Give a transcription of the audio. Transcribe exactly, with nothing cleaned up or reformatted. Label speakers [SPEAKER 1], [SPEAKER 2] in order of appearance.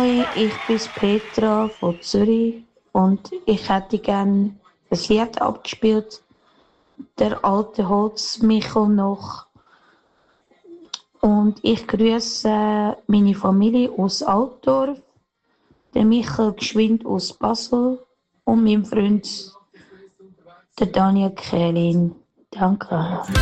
[SPEAKER 1] Hoi, ich bin Petra von Zürich und ich hätte gerne ein Lied abgespielt. Der alte Holzmichel noch. Und ich grüße meine Familie aus Altdorf, den Michael Geschwind aus Basel und meinen Freund, der Daniel Kählin. Danke.